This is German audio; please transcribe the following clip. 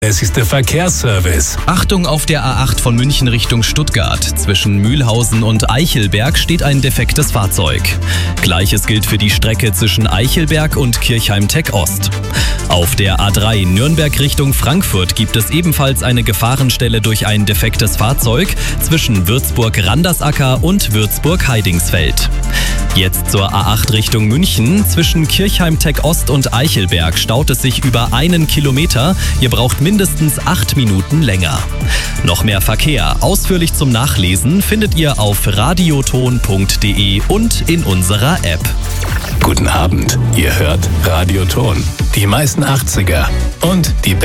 Es ist der Verkehrsservice. Achtung, auf der A8 von München Richtung Stuttgart. Zwischen Mühlhausen und Eichelberg steht ein defektes Fahrzeug. Gleiches gilt für die Strecke zwischen Eichelberg und Kirchheim-Tech-Ost. Auf der A3 Nürnberg Richtung Frankfurt gibt es ebenfalls eine Gefahrenstelle durch ein defektes Fahrzeug zwischen Würzburg-Randersacker und Würzburg-Heidingsfeld. Jetzt zur A8 Richtung München. Zwischen Kirchheim-Tech-Ost und Eichelberg staut es sich über 1 Kilometer. Ihr braucht mindestens 8 Minuten länger. Noch mehr Verkehr, ausführlich zum Nachlesen, findet ihr auf radioton.de und in unserer App. Guten Abend, ihr hört Radioton. Die meisten 80er und die